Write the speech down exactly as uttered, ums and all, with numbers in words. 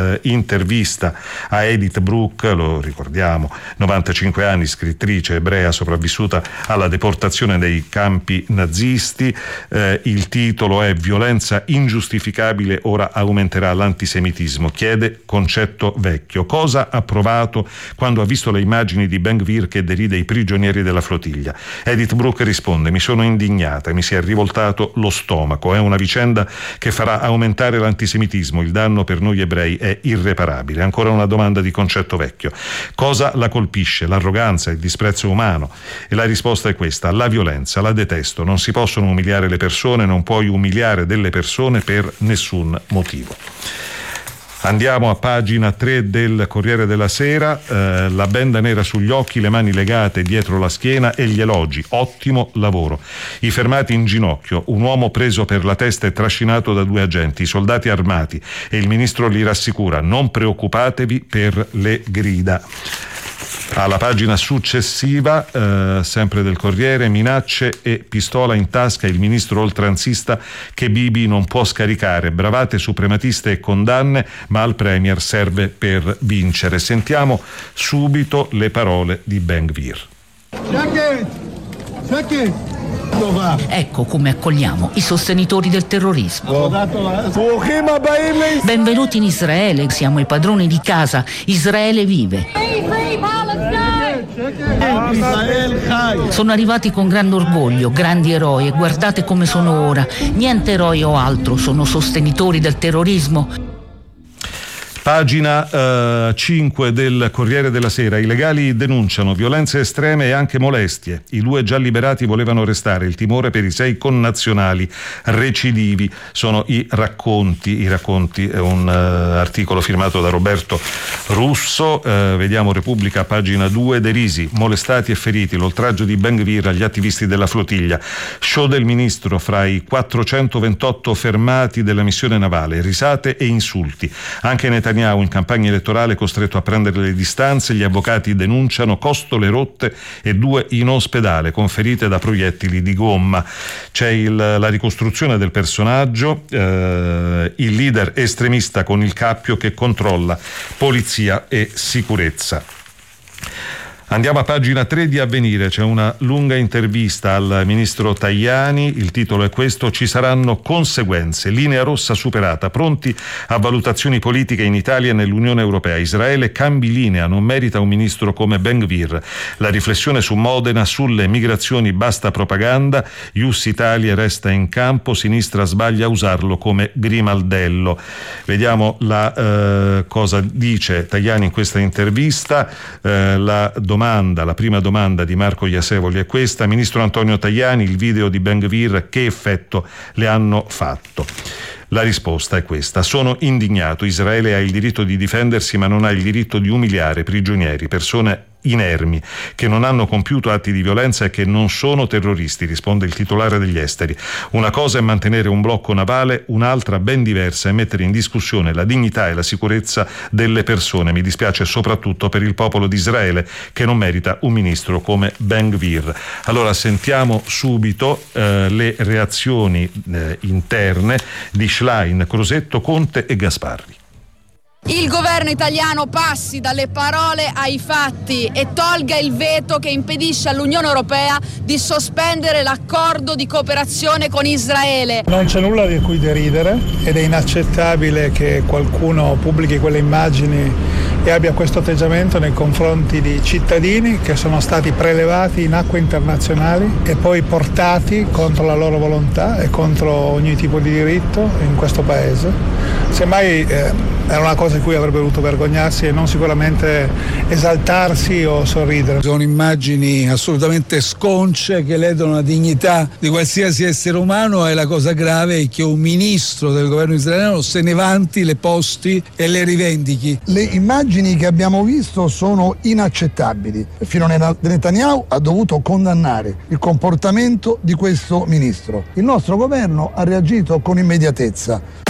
eh, intervista a Edith Bruck, lo ricordiamo, novantacinque anni, scrittrice ebrea sopravvissuta alla deportazione dei campi nazisti. Eh, il titolo è "Violenza ingiustificabile, ora aumenterà l'antisemitismo, chiede concetto vecchio. Cosa ha provato quando ha visto le immagini di Ben Gvir che deride i prigionieri della flottiglia?" Edith Bruck risponde: "Mi sono indignata, mi si è rivoltato lo stomaco, è una vicenda che farà aumentare l'antisemitismo, il danno per noi ebrei è irreparabile." Ancora una domanda di concetto vecchio: cosa la colpisce? L'arroganza, il disprezzo umano? E la risposta è questa: la violenza, la detesto, non si possono umiliare le persone, non puoi umiliare delle persone per nessun motivo. Andiamo a pagina tre del Corriere della Sera, eh, la benda nera sugli occhi, le mani legate dietro la schiena e gli elogi: ottimo lavoro. I fermati in ginocchio, un uomo preso per la testa e trascinato da due agenti, i soldati armati, e il ministro li rassicura: non preoccupatevi per le grida. Alla pagina successiva, eh, sempre del Corriere, minacce e pistola in tasca, il ministro oltranzista che Bibi non può scaricare, bravate suprematiste e condanne, ma al Premier serve per vincere. Sentiamo subito le parole di Ben Gvir. Ecco come accogliamo i sostenitori del terrorismo. Benvenuti in Israele, siamo i padroni di casa, Israele vive. Sono arrivati con grande orgoglio, grandi eroi, e guardate come sono ora. Niente eroi o altro, sono sostenitori del terrorismo. Pagina eh, cinque del Corriere della Sera. I legali denunciano violenze estreme e anche molestie. I due già liberati volevano restare. Il timore per i sei connazionali recidivi. Sono i racconti. I racconti è un uh, articolo firmato da Roberto Russo. Uh, vediamo Repubblica, pagina due. Derisi, molestati e feriti. L'oltraggio di Ben Gvir agli attivisti della flottiglia. Show del ministro fra i quattrocentoventotto fermati della missione navale. Risate e insulti. Anche Netanyahu in campagna elettorale costretto a prendere le distanze. Gli avvocati denunciano costole rotte e due in ospedale con ferite da proiettili di gomma. C'è il, la ricostruzione del personaggio, eh, il leader estremista con il cappio che controlla polizia e sicurezza. Andiamo a pagina tre di Avvenire, c'è una lunga intervista al ministro Tajani, il titolo è questo: ci saranno conseguenze, linea rossa superata, pronti a valutazioni politiche in Italia e nell'Unione Europea. Israele cambi linea, non merita un ministro come Ben Gvir. La riflessione su Modena, sulle migrazioni, basta propaganda, Ius Italia resta in campo, sinistra sbaglia a usarlo come grimaldello. Vediamo la eh, cosa dice Tajani in questa intervista. Eh, la domanda Domanda, la prima domanda di Marco Iasevoli è questa: Ministro Antonio Tajani, il video di Ben Gvir che effetto le hanno fatto? La risposta è questa: sono indignato, Israele ha il diritto di difendersi ma non ha il diritto di umiliare prigionieri, persone inermi che non hanno compiuto atti di violenza e che non sono terroristi, risponde il titolare degli esteri. Una cosa è mantenere un blocco navale, un'altra ben diversa è mettere in discussione la dignità e la sicurezza delle persone. Mi dispiace soprattutto per il popolo di Israele che non merita un ministro come Ben Gvir. Allora sentiamo subito eh, le reazioni eh, interne di Schlein, Crosetto, Conte e Gasparri. Il governo italiano passi dalle parole ai fatti e tolga il veto che impedisce all'Unione Europea di sospendere l'accordo di cooperazione con Israele. Non c'è nulla di cui deridere ed è inaccettabile che qualcuno pubblichi quelle immagini e abbia questo atteggiamento nei confronti di cittadini che sono stati prelevati in acque internazionali e poi portati contro la loro volontà e contro ogni tipo di diritto in questo paese. Semmai eh, era una cosa di cui avrebbe dovuto vergognarsi e non sicuramente esaltarsi o sorridere. Sono immagini assolutamente sconce che ledono la dignità di qualsiasi essere umano e la cosa grave è che un ministro del governo israeliano se ne vanti, le posti e le rivendichi. Le immagini che abbiamo visto sono inaccettabili. Fino a Netanyahu ha dovuto condannare il comportamento di questo ministro. Il nostro governo ha reagito con immediatezza.